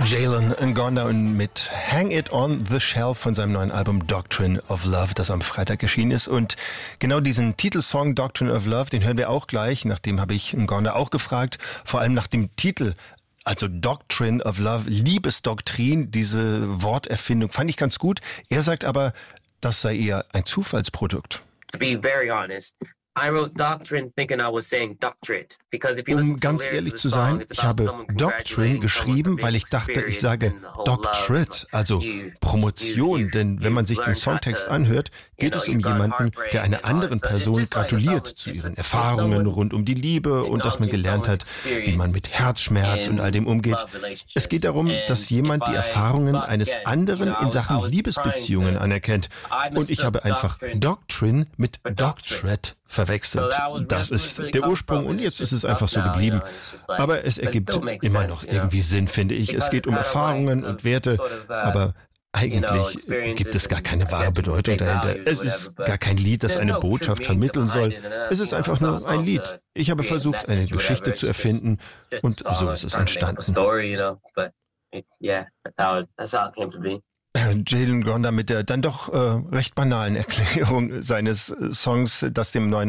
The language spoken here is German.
Jalen Ngonda und mit Hang It On The Shelf von seinem neuen Album Doctrine of Love, das am Freitag erschienen ist. Und genau diesen Titelsong Doctrine of Love, den hören wir auch gleich. Nachdem habe ich Ngonda auch gefragt, vor allem nach dem Titel. Also Doctrine of Love, Liebesdoktrin, diese Worterfindung fand ich ganz gut. Er sagt aber, das sei eher ein Zufallsprodukt. To be very honest, I wrote Doctrine thinking I was saying doctorate. Because if you listen Um ganz ehrlich zu sein, ich habe Doctrine geschrieben, weil ich dachte, ich sage Doctorate, also Promotion. Denn wenn man sich den Songtext anhört, geht es um jemanden, der einer anderen Person gratuliert zu ihren Erfahrungen rund um die Liebe und dass man gelernt hat, wie man mit Herzschmerz und all dem umgeht. Es geht darum, dass jemand die Erfahrungen eines anderen in Sachen Liebesbeziehungen anerkennt. Und ich habe einfach Doctrine mit Doctorate verwechselt. Das ist der Ursprung und jetzt ist es einfach so geblieben. Aber es ergibt immer noch irgendwie Sinn, finde ich. Es geht um Erfahrungen und Werte, aber eigentlich gibt es gar keine wahre Bedeutung dahinter. Es ist gar kein Lied, das eine Botschaft vermitteln soll. Es ist einfach nur ein Lied. Ich habe versucht, eine Geschichte zu erfinden und so ist es entstanden. Jalen Ngonda mit der dann doch recht banalen Erklärung seines Songs, das dem neuen